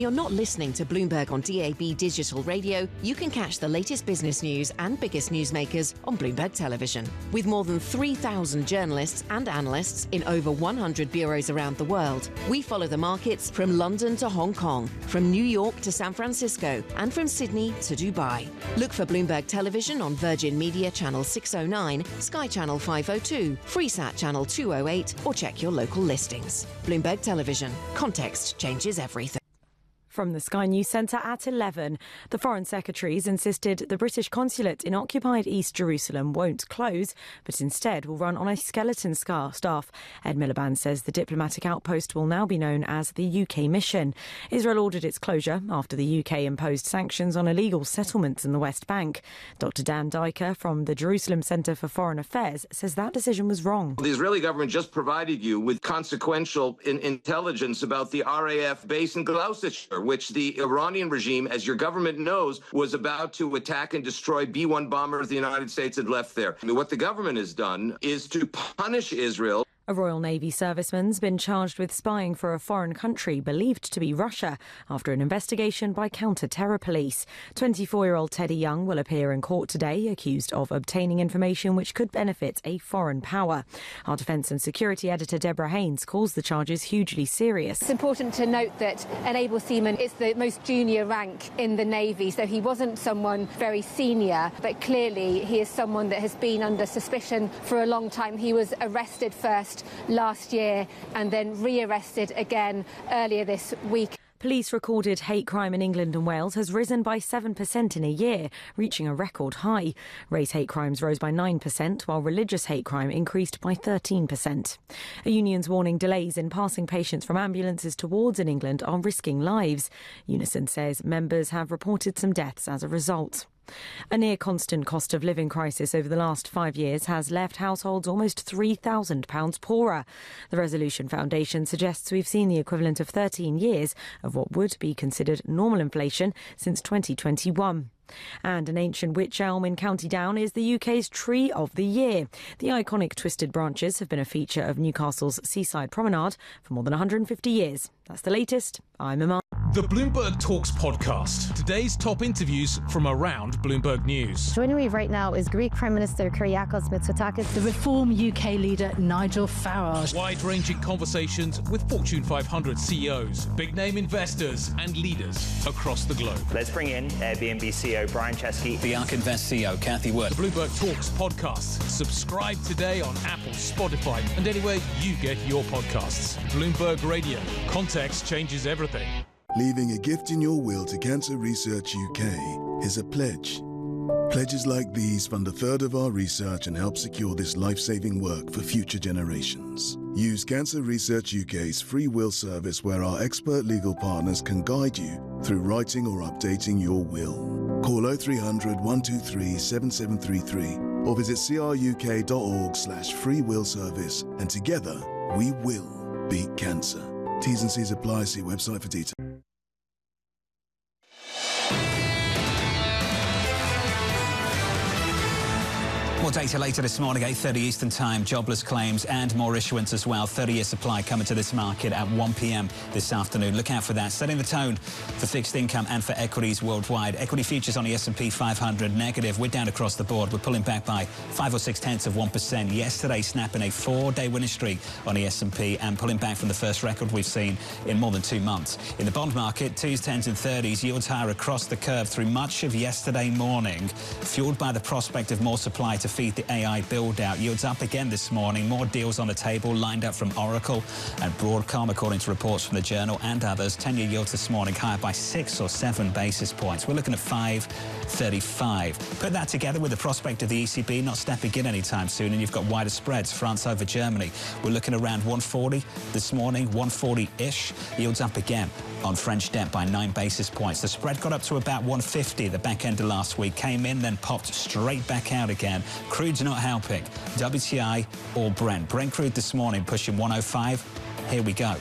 You're not listening to Bloomberg on DAB digital radio. You can catch the latest business news and biggest newsmakers on Bloomberg Television. With more than 3,000 journalists and analysts in over 100 bureaus around the world, we follow the markets from London to Hong Kong, from New York to San Francisco, and from Sydney to Dubai. Look for Bloomberg Television on Virgin Media Channel 609, Sky Channel 502, Freesat Channel 208, or check your local listings. Bloomberg Television. Context changes everything. From the Sky News Centre at 11, the Foreign Secretaries insisted the British consulate in occupied East Jerusalem won't close, but instead will run on a skeleton staff. Ed Miliband says the diplomatic outpost will now be known as the UK Mission. Israel ordered its closure after the UK imposed sanctions on illegal settlements in the West Bank. Dr Dan Diker from the Jerusalem Centre for Foreign Affairs says that decision was wrong. The Israeli government just provided you with consequential intelligence about the RAF base in Gloucestershire, which the Iranian regime, as your government knows, was about to attack and destroy B-1 bombers the United States had left there. What the government has done is to punish Israel. A Royal Navy serviceman's been charged with spying for a foreign country believed to be Russia after an investigation by counter-terror police. 24-year-old Teddy Young will appear in court today, accused of obtaining information which could benefit a foreign power. Our Defence and Security editor Deborah Haynes calls the charges hugely serious. It's important to note that an able seaman is the most junior rank in the Navy, so he wasn't someone very senior, but clearly he is someone that has been under suspicion for a long time. He was arrested first last year and then re-arrested again earlier this week. Police recorded hate crime in England and Wales has risen by 7% in a year, reaching a record high. Race hate crimes rose by 9%, while religious hate crime increased by 13%. A union's warning delays in passing patients from ambulances to wards in England are risking lives. Unison says members have reported some deaths as a result. A near-constant cost of living crisis over the last 5 years has left households almost £3,000 poorer. The Resolution Foundation suggests we've seen the equivalent of 13 years of what would be considered normal inflation since 2021. And an ancient wych elm in County Down is the UK's Tree of the Year. The iconic twisted branches have been a feature of Newcastle's seaside promenade for more than 150 years. That's the latest. I'm Emma. The Bloomberg Talks podcast. Today's top interviews from around Bloomberg News. Joining me right now is Greek Prime Minister Kyriakos Mitsotakis, the Reform UK leader Nigel Farage. Wide-ranging conversations with Fortune 500 CEOs, big-name investors and leaders across the globe. Let's bring in Airbnb CEO Brian Chesky. The ARK Invest CEO Kathy Wood. The Bloomberg Talks podcast. Subscribe today on Apple, Spotify and anywhere you get your podcasts. Bloomberg Radio. Context changes everything. Leaving a gift in your will to Cancer Research UK is a pledge. Pledges like these fund a third of our research and help secure this life-saving work for future generations. Use Cancer Research UK's free will service where our expert legal partners can guide you through writing or updating your will. Call 0300 123 7733 or visit cruk.org/free will service, and together we will beat cancer. T's and C's apply. See website for details. More data later this morning, 8:30 Eastern Time, jobless claims and more issuance as well. 30-year supply coming to this market at 1 p.m. this afternoon. Look out for that. Setting the tone for fixed income and for equities worldwide. Equity futures on the S&P 500 negative. We're down across the board. We're pulling back by 5 or 6/10%. Yesterday, snapping a 4-day winning streak on the S&P and pulling back from the first record we've seen in more than 2 months. In the bond market, 2s, 10s and 30s, yields higher across the curve through much of yesterday morning, fueled by the prospect of more supply to feed the AI build-out. Yields up again this morning. More deals on the table lined up from Oracle and Broadcom, according to reports from the Journal and others. 10-year yields this morning higher by 6 or 7 basis points. We're looking at 5.35. Put that together with the prospect of the ECB not stepping in anytime soon, and you've got wider spreads. France over Germany. We're looking around 140 this morning, 140-ish. Yields up again on French debt by 9 basis points. The spread got up to about 150 at the back end of last week. Came in, then popped straight back out again. Crude's not helping. WTI or Brent. Brent crude this morning pushing 105. Here we go.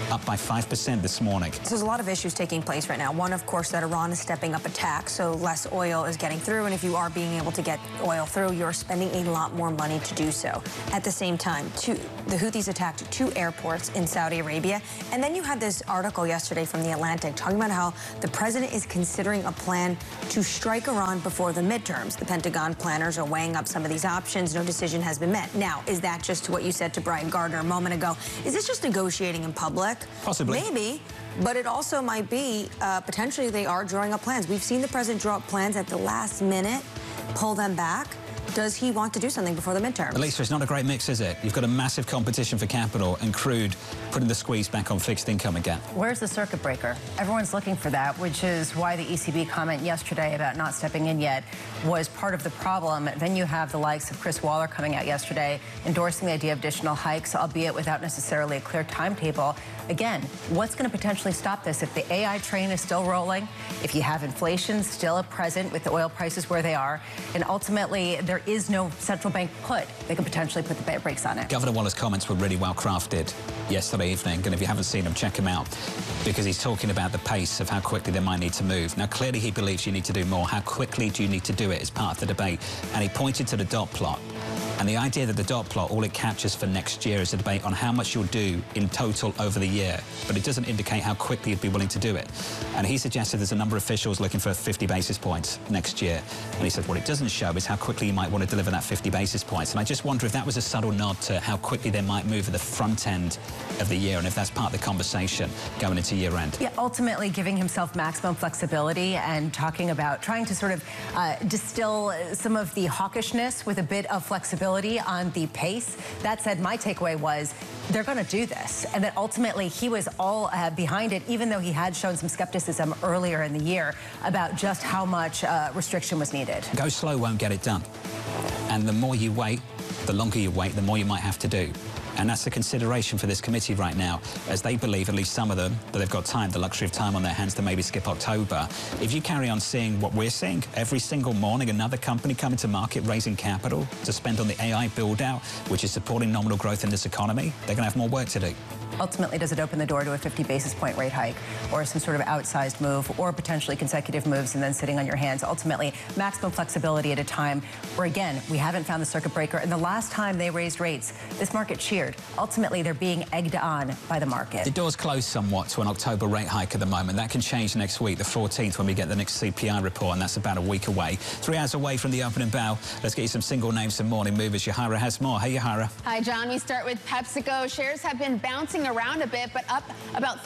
up by 5% this morning. So there's a lot of issues taking place right now. One, of course, that Iran is stepping up attacks, so less oil is getting through, and if you are being able to get oil through, you're spending a lot more money to do so. At the same time, the Houthis attacked 2 airports in Saudi Arabia, and then you had this article yesterday from The Atlantic talking about how the president is considering a plan to strike Iran before the midterms. The Pentagon planners are weighing up some of these options. No decision has been met. Now, is that just what you said to Brian Gardner a moment ago? Is this just negotiating in public? Possibly. Maybe. But it also might be, potentially they are drawing up plans. We've seen the president draw up plans at the last minute, pull them back. Does he want to do something before the midterms? Lisa, it's not a great mix, is it? You've got a massive competition for capital and crude putting the squeeze back on fixed income again. Where's the circuit breaker? Everyone's looking for that, which is why the ECB comment yesterday about not stepping in yet was part of the problem. Then you have the likes of Chris Waller coming out yesterday endorsing the idea of additional hikes, albeit without necessarily a clear timetable. Again, what's going to potentially stop this? If the AI train is still rolling, if you have inflation still present with the oil prices where they are, and ultimately there is no central bank put, they could potentially put the brakes on it. Governor Waller's comments were really well crafted yesterday evening, and if you haven't seen them, check him out, because he's talking about the pace of how quickly they might need to move. Now, clearly he believes you need to do more. How quickly do you need to do it is part of the debate, and he pointed to the dot plot. And the idea that the dot plot, all it captures for next year is a debate on how much you'll do in total over the year, but it doesn't indicate how quickly you'd be willing to do it. And he suggested there's a number of officials looking for 50 basis points next year. And he said what it doesn't show is how quickly you might want to deliver that 50 basis points. And I just wonder if that was a subtle nod to how quickly they might move at the front end of the year, and if that's part of the conversation going into year end. Yeah, ultimately giving himself maximum flexibility and talking about trying to sort of distill some of the hawkishness with a bit of flexibility on the pace. That said, my takeaway was they're going to do this, and that ultimately he was all behind it, even though he had shown some skepticism earlier in the year about just how much restriction was needed. Go slow won't get it done. And the more you wait, the longer you wait, the more you might have to do. And that's the consideration for this committee right now, as they believe, at least some of them, that they've got time, the luxury of time on their hands to maybe skip October. If you carry on seeing what we're seeing every single morning, another company coming to market raising capital to spend on the AI build-out, which is supporting nominal growth in this economy, they're going to have more work to do. Ultimately, does it open the door to a 50 basis point rate hike or some sort of outsized move or potentially consecutive moves and then sitting on your hands? Ultimately, maximum flexibility at a time where, again, we haven't found the circuit breaker. And the last time they raised rates, this market cheered. Ultimately, they're being egged on by the market. The door's closed somewhat to an October rate hike at the moment. That can change next week, the 14th, when we get the next CPI report, and that's about a week away. 3 hours away from the opening bell. Let's get you some single names and morning movers. Yahara has more. Hey, Yahara. Hi, John. We start with PepsiCo. Shares have been bouncing around a bit, but up about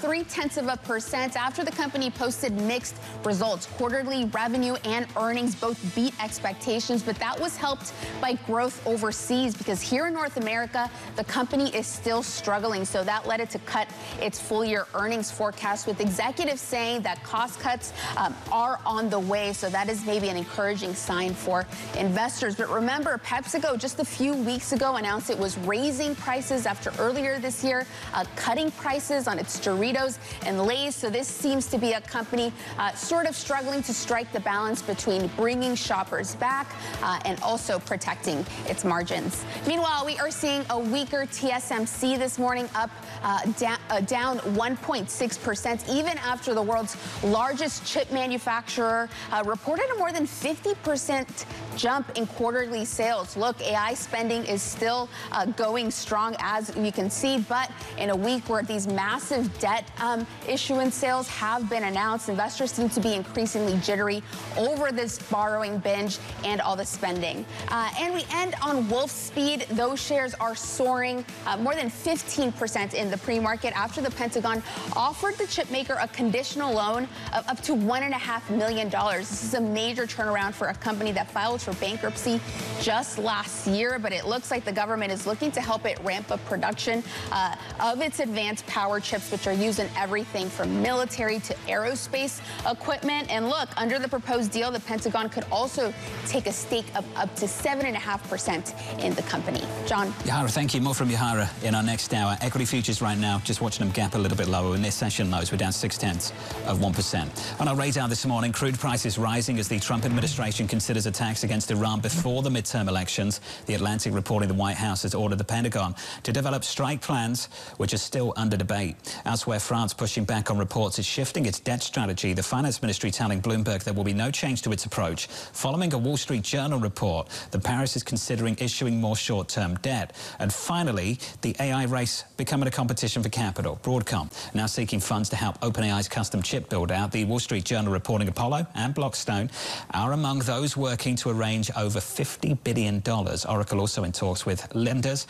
0.3% after the company posted mixed results. Quarterly revenue and earnings both beat expectations, but that was helped by growth overseas, because here in North America, the company is still struggling. So that led it to cut its full year earnings forecast, with executives saying that cost cuts are on the way. So that is maybe an encouraging sign for investors. But remember, PepsiCo just a few weeks ago announced it was raising prices after earlier this year cutting prices on its Doritos and Lay's. So this seems to be a company sort of struggling to strike the balance between bringing shoppers back and also protecting its margins. Meanwhile, we are seeing a weaker TSMC this morning, up down 1.6%, even after the world's largest chip manufacturer reported a more than 50% jump in quarterly sales. Look, AI spending is still going strong, as you can see, but in a week where these massive debt issuance sales have been announced, investors seem to be increasingly jittery over this borrowing binge and all the spending. And we end on Wolfspeed. Those shares are soaring more than 15% in the pre-market after the Pentagon offered the chip maker a conditional loan of up to $1.5 million. This is a major turnaround for a company that filed for bankruptcy just last year, but it looks like the government is looking to help it ramp up production of its advanced power chips, which are used in everything from military to aerospace equipment. And look, under the proposed deal, the Pentagon could also take a stake of up to 7.5% in the company. John. Yahara, thank you. More from Yahara in our next hour. Equity futures right now, just watching them gap a little bit lower. In their session lows, we're down 0.6%. On our radar this morning, crude prices rising as the Trump administration considers attacks against against Iran before the midterm elections. The Atlantic reporting the White House has ordered the Pentagon to develop strike plans, which are still under debate. Elsewhere, France pushing back on reports it's shifting its debt strategy. The finance ministry telling Bloomberg there will be no change to its approach following a Wall Street Journal report that Paris is considering issuing more short-term debt. And finally, the AI race becoming a competition for capital. Broadcom now seeking funds to help OpenAI's custom chip build-out. The Wall Street Journal reporting Apollo and Blockstone are among those working to arrange over $50 billion. Oracle also in talks with lenders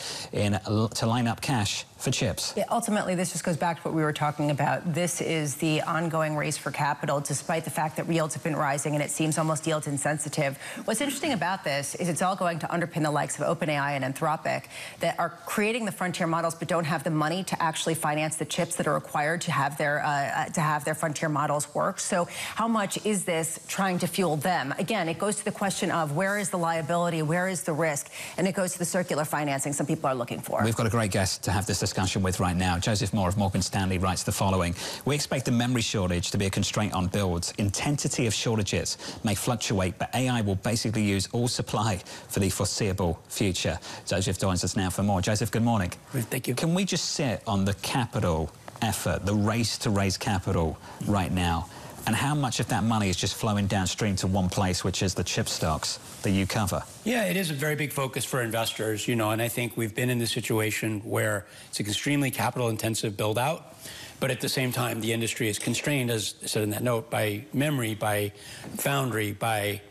to line up cash for chips. Yeah, ultimately, this just goes back to what we were talking about. This is the ongoing race for capital, despite the fact that yields have been rising and it seems almost yield insensitive. What's interesting about this is it's all going to underpin the likes of OpenAI and Anthropic that are creating the frontier models but don't have the money to actually finance the chips that are required to have their frontier models work. So how much is this trying to fuel them? Again, it goes to the question of where is the liability, where is the risk, and it goes to the circular financing some people are looking for. We've got a great guest to have this discussion with right now. Joseph Moore of Morgan Stanley writes the following: we expect the memory shortage to be a constraint on builds. Intensity of shortages may fluctuate, but AI will basically use all supply for the foreseeable future. Joseph joins us now for more. Joseph, good morning. Thank you. Can we just sit on the capital effort, the race to raise capital right now, and how much of that money is just flowing downstream to one place, which is the chip stocks that you cover? Yeah, it is a very big focus for investors, you know, and I think we've been in this situation where it's an extremely capital-intensive build-out, but at the same time, the industry is constrained, as I said in that note, by memory, by foundry, by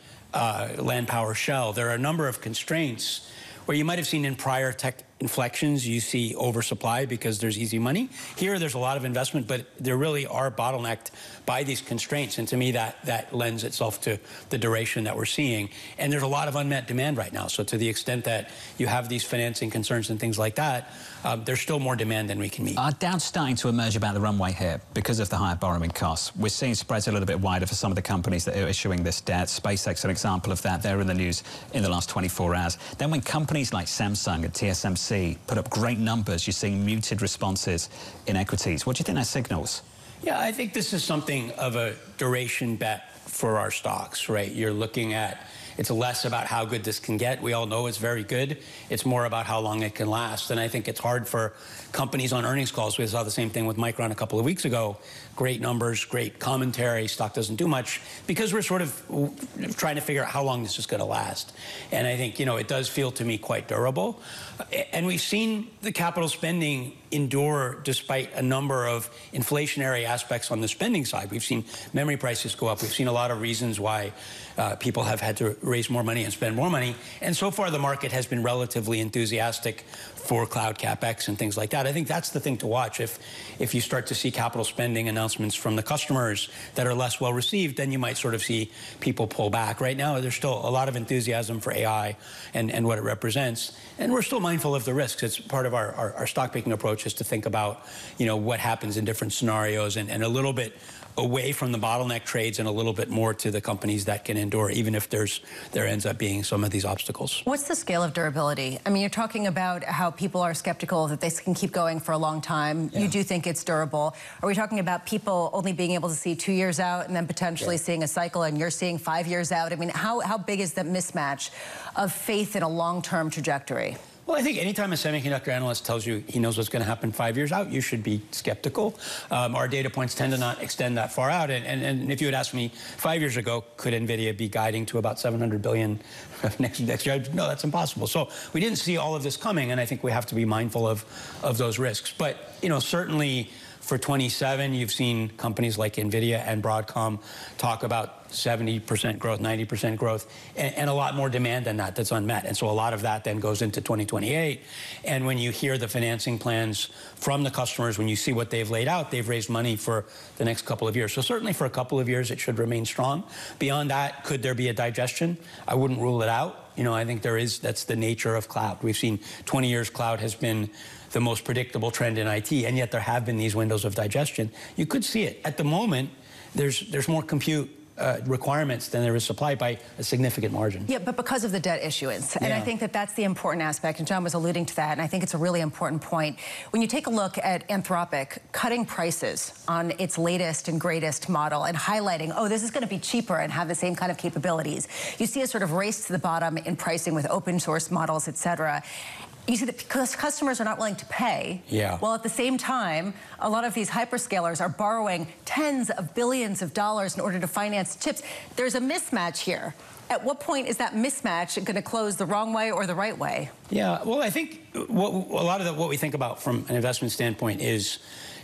land, power, shell. There are a number of constraints where you might have seen in prior tech inflections, you see oversupply because there's easy money. Here, there's a lot of investment, but there really are bottlenecked by these constraints. And to me, that lends itself to the duration that we're seeing. And there's a lot of unmet demand right now. So to the extent that you have these financing concerns and things like that, there's still more demand than we can meet. Are doubts starting to emerge about the runway here because of the higher borrowing costs? We're seeing spreads a little bit wider for some of the companies that are issuing this debt. SpaceX, an example of that. They're in the news in the last 24 hours. Then when companies like Samsung and TSMC put up great numbers, you're seeing muted responses in equities. What do you think that signals? Yeah, I think this is something of a duration bet for our stocks, right? You're looking at, it's less about how good this can get. We all know it's very good. It's more about how long it can last. And I think it's hard for companies on earnings calls. We saw the same thing with Micron a couple of weeks ago. Great numbers, great commentary, stock doesn't do much, because we're sort of trying to figure out how long this is going to last. And I think, you know, it does feel to me quite durable. And we've seen the capital spending endure despite a number of inflationary aspects on the spending side. We've seen memory prices go up. We've seen a lot of reasons why people have had to raise more money and spend more money. And so far, the market has been relatively enthusiastic for cloud CapEx and things like that. I think that's the thing to watch. If you start to see capital spending announcements from the customers that are less well received, then you might sort of see people pull back. Right now, there's still a lot of enthusiasm for AI and what it represents. And we're still mindful of the risks. It's part of our stock picking approach is to think about, you know, what happens in different scenarios and a little bit away from the bottleneck trades and a little bit more to the companies that can endure, even if there ends up being some of these obstacles. What's the scale of durability? I mean, you're talking about how people are skeptical that this can keep going for a long time. Yeah. You do think it's durable. Are we talking about people only being able to see 2 years out and then potentially seeing a cycle, and you're seeing 5 years out? I mean, how big is the mismatch of faith in a long-term trajectory? Well, I think anytime a semiconductor analyst tells you he knows what's going to happen 5 years out, you should be skeptical. Our data points tend to not extend that far out. And if you had asked me 5 years ago, could NVIDIA be guiding to about $700 billion next year? No, that's impossible. So we didn't see all of this coming, and I think we have to be mindful of those risks. But, you know, certainly for 27, you've seen companies like NVIDIA and Broadcom talk about 70% growth, 90% growth, and a lot more demand than that that's unmet. And so a lot of that then goes into 2028. And when you hear the financing plans from the customers, when you see what they've laid out, they've raised money for the next couple of years. So certainly for a couple of years, it should remain strong. Beyond that, could there be a digestion? I wouldn't rule it out. You know, I think there is. That's the nature of cloud. We've seen 20 years cloud has been the most predictable trend in IT, and yet there have been these windows of digestion. You could see it. At the moment, there's more compute requirements than there is supply by a significant margin. Yeah, but because of the debt issuance. And I think that that's the important aspect, and John was alluding to that, and I think it's a really important point. When you take a look at Anthropic cutting prices on its latest and greatest model and highlighting, oh, this is going to be cheaper and have the same kind of capabilities, you see a sort of race to the bottom in pricing with open source models, et cetera. You see that because customers are not willing to pay, while at the same time, a lot of these hyperscalers are borrowing tens of billions of dollars in order to finance chips. There's a mismatch here. At what point is that mismatch going to close the wrong way or the right way? Yeah, well, I think a lot of what we think about from an investment standpoint is